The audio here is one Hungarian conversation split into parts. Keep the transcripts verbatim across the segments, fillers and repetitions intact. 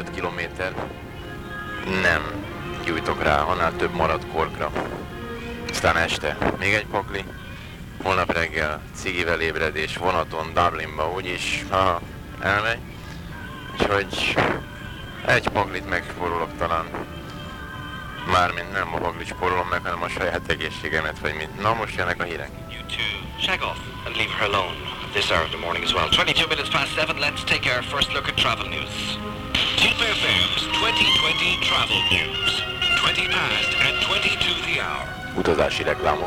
öt kilométer, nem gyújtok rá, annál több marad korkra. Aztán este még egy pakli, holnap reggel cigivel ébredés vonaton Dublinba, úgyis ha elmegy. Úgyhogy egy paklit megspórolok talán. Mármint nem a paklit spórolom meg, hanem a saját egészségemet, vagy mit. Na most jönnek a hírek. You to shag off and leave her alone this hour of the morning as well. twenty-two minutes past seven, let's take our first look at travel news. Tip F M's twenty twenty travel news. twenty past and twenty to the hour. Utazási reklámok.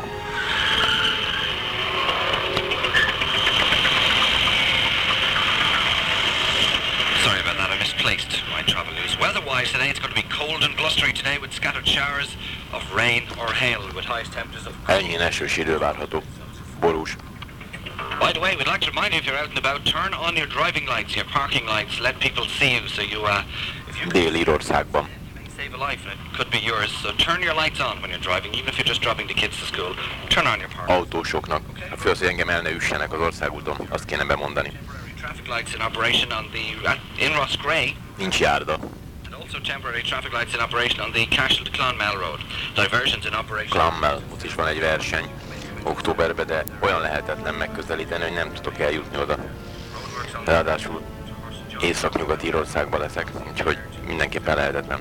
Sorry about that, I misplaced my travel news. Weather-wise today, it's going to be cold and blustery today with scattered showers of rain or hail with highest temperatures of... Enyhén esős idő várható. Borús. By the way, we'd like to remind you if you're out and about, turn on your driving lights, your parking lights, let people see you so you, uh, if you Dél-Írországban. save a life and it could be yours. So turn your lights on when you're driving, even if you're just dropping the kids to school. Turn on your parking. Autósoknak. A főz, hogy engem el ne üssenek az országúton, azt kéne bemondani. Traffic lights in operation on the, at, in Ross Gray. Nincs járda. And also temporary traffic lights in operation on the Cashel to Clonmel Road. Diversions in operation. Clonmel, ott is van egy verseny októberben, de olyan lehetetlen megközelíteni, hogy nem tudok eljutni oda. Ráadásul Észak-Nyugat-Írországban leszek, úgyhogy mindenképpen lehetetlen.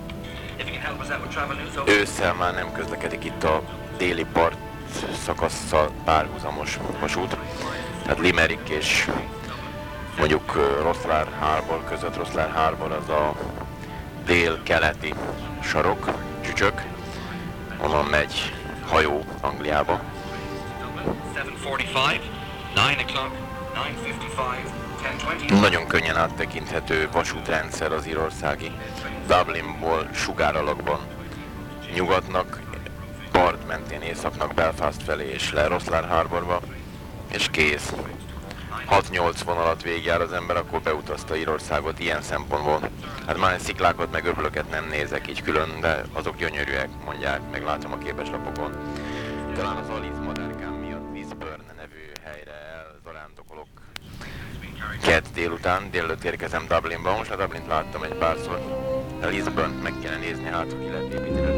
Ősszel már nem közlekedik itt a déli part szakasszal párhuzamos vasút. Tehát Limerick és mondjuk Rosslar Harbour között, Rosslar Harbour az a dél-keleti sarok, csücsök, onnan megy hajó Angliába. Nagyon könnyen áttekinthető vasútrendszer az írországi. Dublinból sugáralakban nyugatnak, part mentén északnak Belfast felé és le Rosslar Harbourba, és kész. hat-nyolc vonalat végigjár az ember, akkor beutazta Írországot ilyen szempontból. Hát már sziklákat meg öblöket nem nézek így külön, de azok gyönyörűek, mondják, meglátom a képeslapokon. Talán az Alice madárkám miatt Lisburn nevű helyre elzarándokolok. Kett délután, délelőtt érkezem Dublinba, most a Dublint láttam egy párszor. A Lisburnt meg kéne nézni, hát ki lehet építeni.